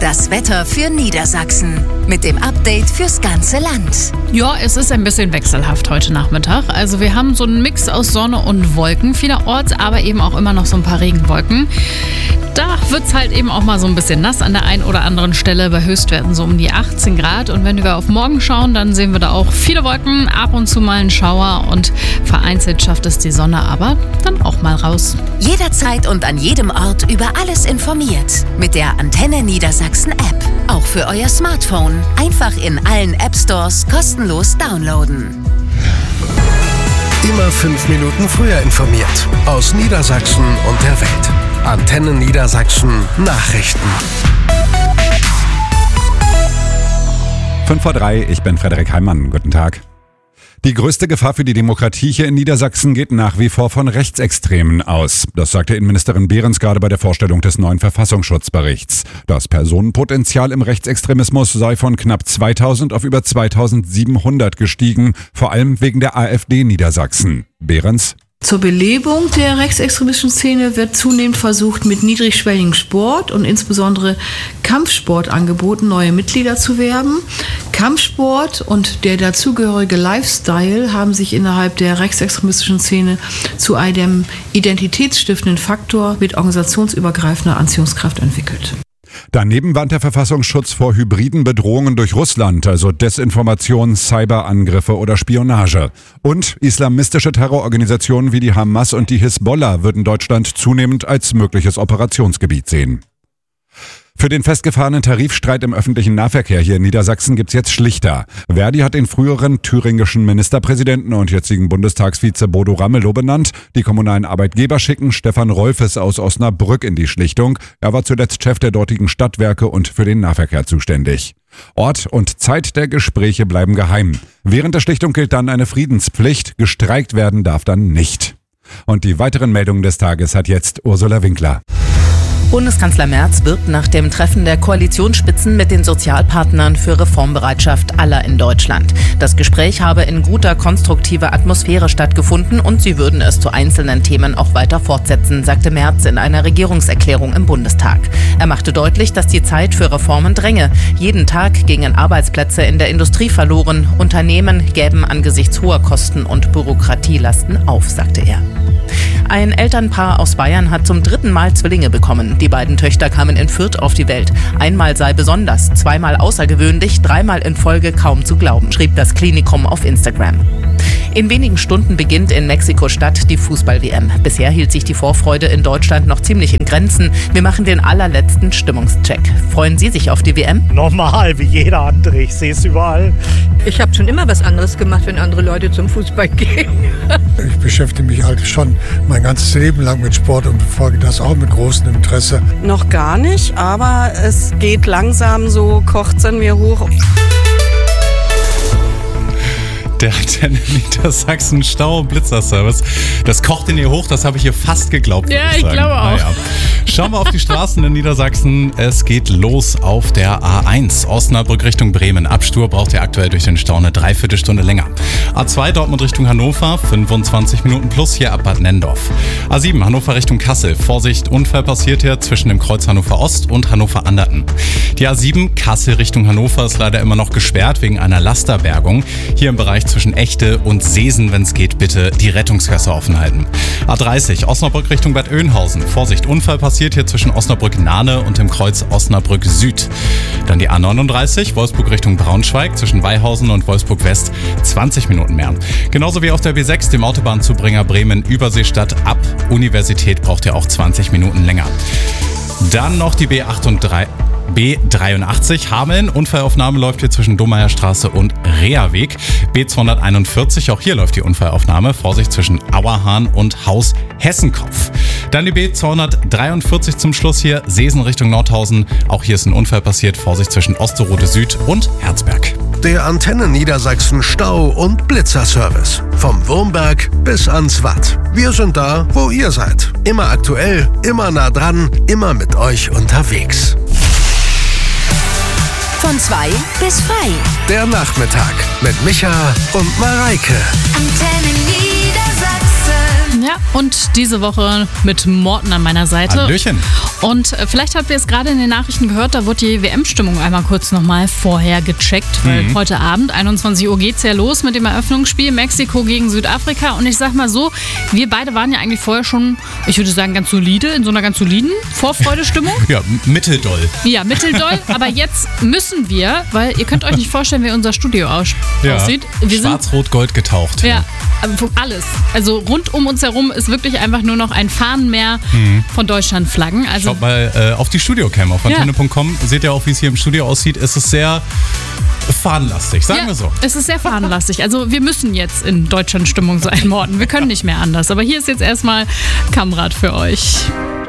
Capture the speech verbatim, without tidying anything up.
Das Wetter für Niedersachsen mit dem Update fürs ganze Land. Ja, es ist ein bisschen wechselhaft heute Nachmittag. Also wir haben so einen Mix aus Sonne und Wolken vielerorts, aber eben auch immer noch so ein paar Regenwolken. Da wird es halt eben auch mal so ein bisschen nass an der einen oder anderen Stelle, bei Höchstwerten so um die achtzehn Grad. Und wenn wir auf morgen schauen, dann sehen wir da auch viele Wolken, ab und zu mal einen Schauer und vereinzelt schafft es die Sonne aber dann auch mal raus. Jederzeit und an jedem Ort über alles informiert. Mit der Antenne Niedersachsen App. Auch für euer Smartphone. Einfach in allen App Stores kostenlos downloaden. Immer fünf Minuten früher informiert. Aus Niedersachsen und der Welt. Antenne Niedersachsen Nachrichten. fünf vor drei, ich bin Frederik Heimann. Guten Tag. Die größte Gefahr für die Demokratie hier in Niedersachsen geht nach wie vor von Rechtsextremen aus. Das sagte Innenministerin Behrens gerade bei der Vorstellung des neuen Verfassungsschutzberichts. Das Personenpotenzial im Rechtsextremismus sei von knapp zweitausend auf über zweitausendsiebenhundert gestiegen, vor allem wegen der AfD Niedersachsen. Behrens: Zur Belebung der rechtsextremistischen Szene wird zunehmend versucht, mit niedrigschwelligem Sport und insbesondere Kampfsportangeboten neue Mitglieder zu werben. Kampfsport und der dazugehörige Lifestyle haben sich innerhalb der rechtsextremistischen Szene zu einem identitätsstiftenden Faktor mit organisationsübergreifender Anziehungskraft entwickelt. Daneben warnt der Verfassungsschutz vor hybriden Bedrohungen durch Russland, also Desinformation, Cyberangriffe oder Spionage. Und islamistische Terrororganisationen wie die Hamas und die Hisbollah würden Deutschland zunehmend als mögliches Operationsgebiet sehen. Für den festgefahrenen Tarifstreit im öffentlichen Nahverkehr hier in Niedersachsen gibt's jetzt Schlichter. Verdi hat den früheren thüringischen Ministerpräsidenten und jetzigen Bundestagsvize Bodo Ramelow benannt. Die kommunalen Arbeitgeber schicken Stefan Rolfes aus Osnabrück in die Schlichtung. Er war zuletzt Chef der dortigen Stadtwerke und für den Nahverkehr zuständig. Ort und Zeit der Gespräche bleiben geheim. Während der Schlichtung gilt dann eine Friedenspflicht. Gestreikt werden darf dann nicht. Und die weiteren Meldungen des Tages hat jetzt Ursula Winkler. Bundeskanzler Merz wirbt nach dem Treffen der Koalitionsspitzen mit den Sozialpartnern für Reformbereitschaft aller in Deutschland. Das Gespräch habe in guter, konstruktiver Atmosphäre stattgefunden und sie würden es zu einzelnen Themen auch weiter fortsetzen, sagte Merz in einer Regierungserklärung im Bundestag. Er machte deutlich, dass die Zeit für Reformen dränge. Jeden Tag gingen Arbeitsplätze in der Industrie verloren. Unternehmen gäben angesichts hoher Kosten und Bürokratielasten auf, sagte er. Ein Elternpaar aus Bayern hat zum dritten Mal Zwillinge bekommen. Die beiden Töchter kamen in Fürth auf die Welt. Einmal sei besonders, zweimal außergewöhnlich, dreimal in Folge kaum zu glauben, schrieb das Klinikum auf Instagram. In wenigen Stunden beginnt in Mexiko-Stadt die Fußball-W M. Bisher hielt sich die Vorfreude in Deutschland noch ziemlich in Grenzen. Wir machen den allerletzten Stimmungscheck. Freuen Sie sich auf die W M? Normal, wie jeder andere. Ich sehe es überall. Ich habe schon immer was anderes gemacht, wenn andere Leute zum Fußball gehen. Ich beschäftige mich halt schon mein ganzes Leben lang mit Sport und verfolge das auch mit großem Interesse. Noch gar nicht, aber es geht langsam so, kocht es in mir hoch. Der Antenne Niedersachsen Stau- und Blitzerservice. Das kocht in ihr hoch, das habe ich hier fast geglaubt. Ja, ich, ich glaube auch. Naja. Schauen wir auf die Straßen in Niedersachsen. Es geht los auf der A eins. Osnabrück Richtung Bremen. Ab Stur braucht ihr aktuell durch den Stau eine Dreiviertelstunde länger. A zwei Dortmund Richtung Hannover. fünfundzwanzig Minuten plus hier ab Bad Nendorf. A sieben Hannover Richtung Kassel. Vorsicht, Unfall passiert hier zwischen dem Kreuz Hannover Ost und Hannover Anderten. Die A sieben Kassel Richtung Hannover ist leider immer noch gesperrt wegen einer Lasterbergung. Hier im Bereich zwischen Echte und Seesen, wenn es geht, bitte die Rettungsgasse offen halten. A dreißig Osnabrück Richtung Bad Oeynhausen. Vorsicht, Unfall passiert hier zwischen Osnabrück-Nahne und dem Kreuz Osnabrück Süd. Dann die A neununddreißig Wolfsburg Richtung Braunschweig zwischen Weihausen und Wolfsburg West. zwanzig Minuten mehr. Genauso wie auf der B sechs, dem Autobahnzubringer Bremen-Überseestadt. Ab Universität braucht ihr auch zwanzig Minuten länger. Dann noch die B achtunddreißig. B dreiundachtzig Hameln. Unfallaufnahme läuft hier zwischen Domeierstraße und Reaweg. B zweihunderteinundvierzig, auch hier läuft die Unfallaufnahme. Vorsicht zwischen Auerhahn und Haus Hessenkopf. Dann die B zweihundertdreiundvierzig zum Schluss hier, Seesen Richtung Nordhausen. Auch hier ist ein Unfall passiert. Vorsicht zwischen Osterode Süd und Herzberg. Der Antenne Niedersachsen Stau- und Blitzerservice. Vom Wurmberg bis ans Watt. Wir sind da, wo ihr seid. Immer aktuell, immer nah dran, immer mit euch unterwegs. Von zwei bis frei. Der Nachmittag mit Micha und Mareike. Antenne Niedersachsen. Ja, und diese Woche mit Morten an meiner Seite. Hallöchen. Und äh, vielleicht habt ihr es gerade in den Nachrichten gehört, da wurde die W M-Stimmung einmal kurz nochmal vorher gecheckt, weil Mhm. heute Abend, einundzwanzig Uhr, geht's ja los mit dem Eröffnungsspiel Mexiko gegen Südafrika. Und ich sag mal so, wir beide waren ja eigentlich vorher schon, ich würde sagen, ganz solide, in so einer ganz soliden Vorfreudestimmung. Ja, m- mitteldoll. Ja, mitteldoll, aber jetzt müssen wir, weil ihr könnt euch nicht vorstellen, wie unser Studio aus Ja. aussieht. Wir sind Schwarz-Rot-Gold getaucht. ja, aber alles. Also rund um uns herum ist wirklich einfach nur noch ein Fahnenmeer Mhm. von Deutschlandflaggen. Also Schaut mal äh, auf die Studiocam auf Ja. antenne punkt com. Seht ihr auch, wie es hier im Studio aussieht. Es ist sehr fahnenlastig, sagen ja, wir so. es ist sehr fahnenlastig. Also wir müssen jetzt in Deutschland-Stimmung sein, Morten. Wir können nicht mehr anders. Aber hier ist jetzt erstmal Kamrat für euch.